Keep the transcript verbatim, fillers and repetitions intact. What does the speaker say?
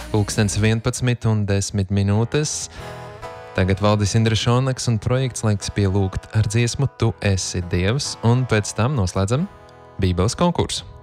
Pulkstens vienpadsmit un desmit minūtes. Tagad Valdis Indrašonaks un projekts laiks pielūgt ar dziesmu Tu esi Dievs, un pēc tam noslēdzam Bībeles konkursu.